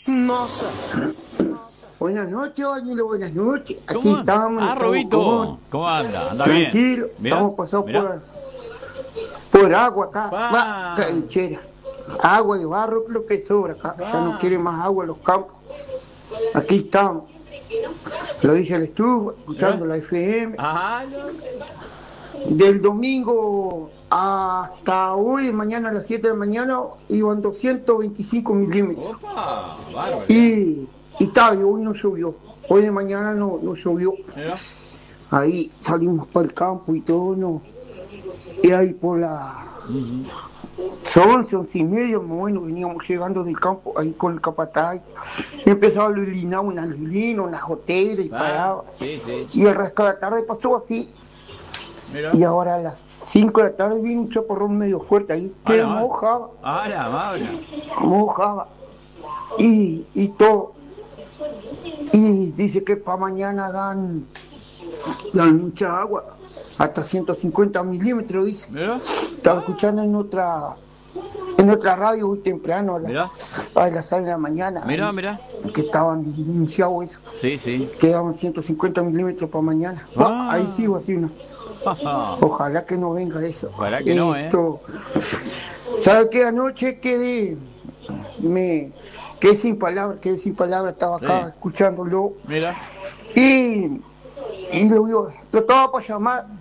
Nossa. Buenas noches, Bañuelo, buenas noches. Aquí ¿Cómo? estamos. Robito. ¿Cómo anda? ¿Anda Tranquilo, bien? Mirá, estamos pasando mirá. por agua acá. Pa. Va, canchera. Agua y barro es lo que sobra acá. Ya no quieren más agua en los campos. Aquí estamos. Lo dice el estufa, escuchando la FM. Ah, no. Del domingo hasta hoy, mañana a las 7 de la mañana, iban 225 milímetros. Opa, bárbaro. Y está, hoy no llovió. Hoy de mañana no llovió. Mirá. Ahí salimos para el campo y todo, ¿no? Y ahí por la... Son 11:30, más o menos, veníamos llegando del campo, ahí con el capataz. Y empezaba a lulinar unas lulinas, unas hoteles, y paraba. Sí, sí. Y el resto de la tarde pasó así. Mirá. Y ahora a las 5 de la tarde vino un chaparrón medio fuerte ahí, que Ah, mojaba, Ah, la amable. mojaba. Y todo. Y dice que para mañana dan mucha agua, hasta 150 milímetros, dice. Mirá. Estaba escuchando en otra radio hoy temprano, a Mirá. las 6 de la mañana. Mirá, ahí, mirá. que estaban anunciado eso, Sí, sí. que daban 150 milímetros para mañana. Ah. Ahí sigo así una. Ojalá que no venga eso. Ojalá que no, ¿Sabes qué? Anoche quedé sin palabras, estaba acá Sí. escuchándolo. Mirá. Y lo estaba para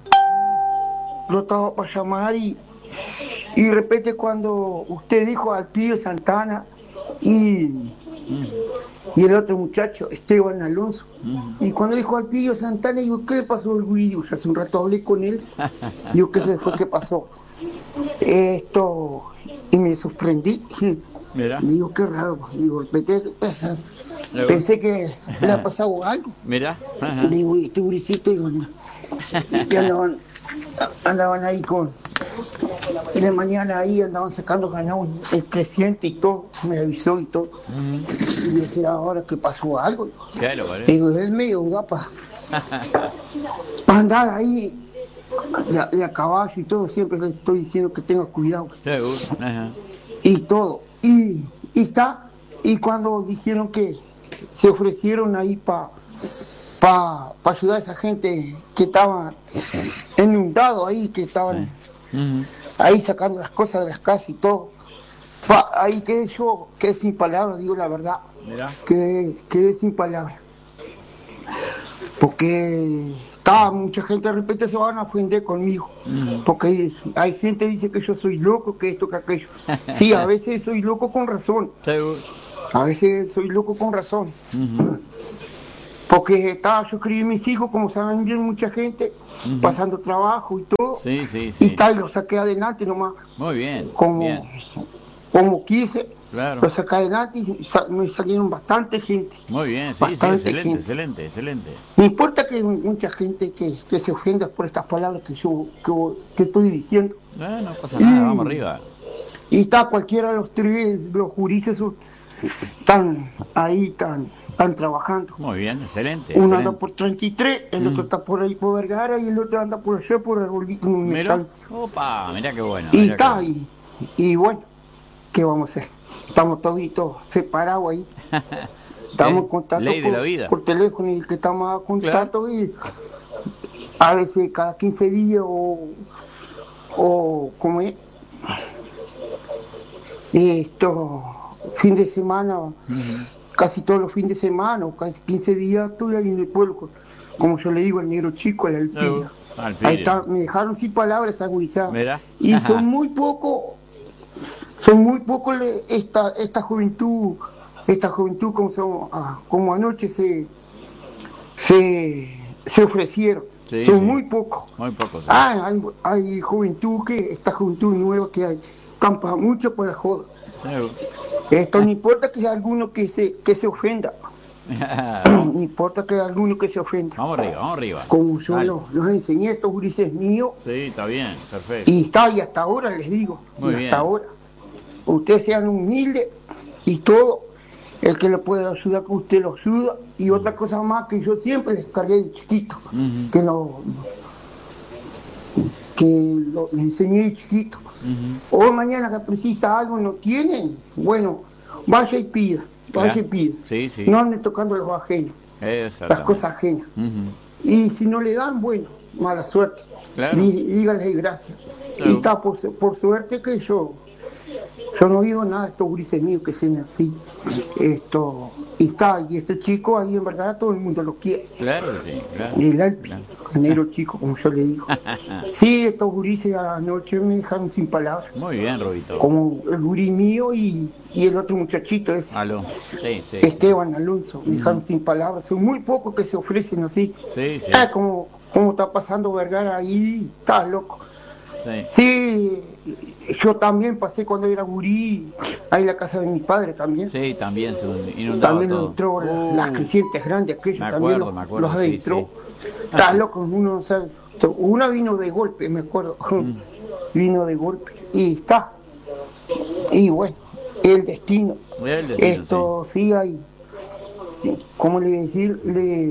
llamar y de repente cuando usted dijo al Pío Santana y el otro muchacho, Esteban Alonso, y cuando dijo al Pío Santana, digo, ¿qué le pasó al gurillo? Hace un rato hablé con él, digo, ¿qué pasó? Y me sorprendí. Mirá. Digo, qué raro, digo, pensé que le ha pasado algo. Mirá. Ajá. Digo, y este gurisito, digo, no. Y andaban ahí y de mañana ahí andaban sacando ganado el creciente y todo, me avisó y todo. Y me decía, ahora que pasó algo. Claro, vale. Digo, él medio da para andar ahí de a caballo y todo, siempre le estoy diciendo que tenga cuidado. Seguro. Ajá. Y todo. Y cuando dijeron que se ofrecieron ahí para ayudar a esa gente que estaba inundado ahí, que estaban ahí sacando las cosas de las casas y todo. Ahí quedé sin palabras, digo la verdad. Mirá. Quedé sin palabras. Porque mucha gente de repente se van a ofender conmigo. Porque hay gente que dice que yo soy loco, que esto, que aquello. Sí, a veces soy loco con razón. Seguro. A veces soy loco con razón. Porque yo escribí mis hijos, como saben bien mucha gente, pasando trabajo y todo. Sí, sí, Y sí. lo saqué adelante nomás. Muy bien. Como, Bien. como quise, Claro. lo saqué adelante y me salieron bastante gente. Muy bien, sí, sí, Bastante excelente, gente. excelente, excelente. No importa que mucha gente que se ofenda por estas palabras que estoy diciendo. No pasa nada, vamos arriba. Y cualquiera de los tres, los juristas están ahí, están trabajando. Muy bien, excelente. Uno excelente. anda por 33, el otro está por ahí por Vergara y el otro anda por allá por el Mirá. Opa, mirá qué bueno. Y mirá qué está, bueno. y bueno, ¿qué vamos a hacer? Estamos toditos separados ahí. Estamos en contacto Ley de la vida. por teléfono y que estamos a contacto y a veces cada 15 días o como es fin de semana, casi todos los fines de semana o casi 15 días estoy ahí en el pueblo, como yo le digo al negro chico, al alpino. Ahí está, me dejaron sin palabras agudizar. Mirá. Y son muy pocos esta juventud como anoche se ofrecieron. Sí, Son sí. muy pocos. Muy poco. Sí. Hay juventud esta juventud nueva que hay, campa mucho por la joda. Seguro. Esto no importa que haya alguno que se ofenda. No importa que haya alguno que se ofenda. Vamos arriba. Como yo Dale. los enseñé, estos gurises míos. Sí, está bien, perfecto. Y hasta ahora les digo, Muy y bien. hasta ahora. Ustedes sean humildes y todo, el que le puede ayudar que usted lo ayuda. Y otra cosa más que yo siempre les cargué de chiquito, que les enseñé de chiquito. Hoy mañana que precisa algo no tienen, bueno, vaya y pida, vaya y pida. Sí, sí. No ande tocando los ajenos, las cosas ajenas. Y si no le dan, bueno, mala suerte. Claro. Díganle gracias. Claro. Y está por suerte que yo no he oído nada de estos gurises míos que sean así. Y este chico ahí en verdad todo el mundo lo quiere. Claro que sí, claro. El Alpi, el negro chico, como yo le digo. Sí, estos gurises anoche me dejaron sin palabras. Muy bien, Rubito. Como el gurí mío y el otro muchachito ese. Alonso. Sí, sí. Esteban Alonso, me dejaron sin palabras. Son muy pocos que se ofrecen así. Sí, sí. Como está pasando Vergara ahí, está loco. Sí. Sí, yo también pasé cuando era gurí, ahí en la casa de mi padre también. Sí, también se inundaba también todo. entró las crecientes grandes, aquellos también me acuerdo, los sí, adentró. sí. Está loco, uno no sabe. Una vino de golpe, me acuerdo. Vino de golpe. Y está. Y bueno, el destino. Sí hay. ¿Cómo le voy a decir?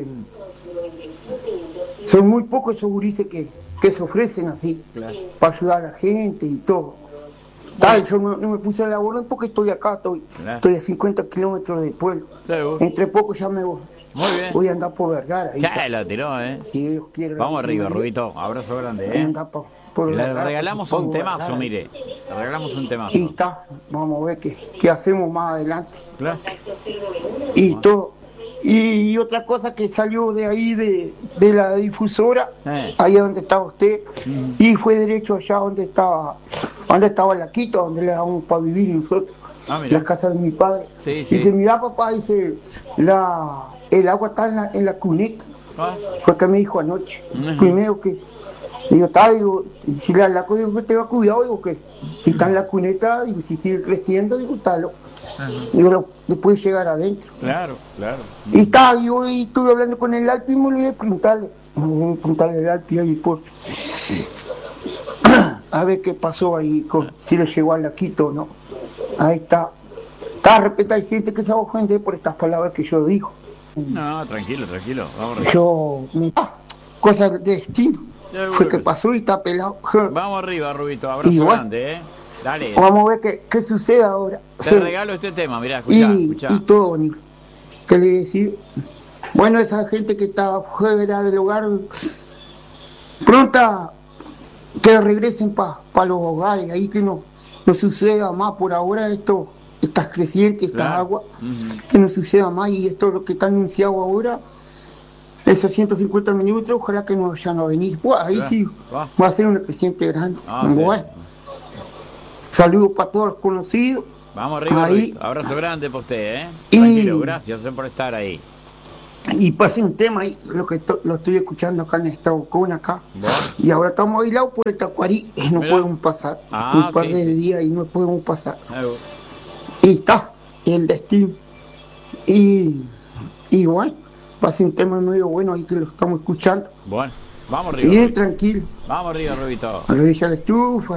Son muy pocos esos gurises que se ofrecen así, claro, para ayudar a la gente y todo. Yo no me puse a laburar porque estoy acá, estoy a 50 kilómetros del pueblo. Claro. Entre poco ya me voy. Muy bien. Voy a andar por Vergara. Ya lo tiró, Si Dios quiere. Vamos arriba, Rubito. Abrazo grande, Le regalamos un temazo, mire. Le regalamos un temazo. Y está. Vamos a ver qué hacemos más adelante. Claro. Y todo. Y otra cosa que salió de ahí, de la difusora, allá donde estaba usted, y fue derecho allá donde estaba la Quito, donde le damos para vivir nosotros, la casa de mi padre. Sí, sí. Dice, mira papá, dice, el agua está en la cuneta. Fue que me dijo anoche. Primero que, digo, si la cosa digo que tenga cuidado, digo que si está en la cuneta, digo, si sigue creciendo, digo, está loco. Digo, después llegar adentro. Claro. Y yo estuve hablando con el Alpi y me olvidé de preguntarle al Alpi ahí a ver qué pasó ahí, si le llegó a la Quito o no. Ahí está. De repente hay gente que se va a ofender por estas palabras que yo digo. No, tranquilo. Vamos arriba. Cosas de destino. Fue que pasó y está pelado. Vamos arriba, Rubito. Abrazo grande, Dale. Vamos a ver qué sucede ahora. Te regalo este tema, mirá, escuchá. Y todo, Nico. ¿Qué le voy a decir? Bueno, esa gente que está fuera del hogar, pronta que regresen para los hogares, ahí que no suceda más por ahora estas crecientes, estas aguas, que no suceda más, y esto es lo que está anunciado ahora, esos 150 minutos, ojalá que no vayan a venir. Ahí sí, va a ser una creciente grande. Bueno. Saludos para todos los conocidos. Vamos arriba, ahí. Abrazo grande para usted, Tranquilo, gracias por estar ahí. Y pasé un tema ahí, lo estoy escuchando acá en esta bocona acá. Bueno. Y ahora estamos aislados por el Tacuarí y no podemos pasar. Un par de días y no podemos pasar. Y está, el destino. Y bueno, pasé un tema medio bueno ahí que lo estamos escuchando. Bueno, vamos arriba. Bien, tranquilo. Vamos arriba, Rubito. A la orilla de la estufa.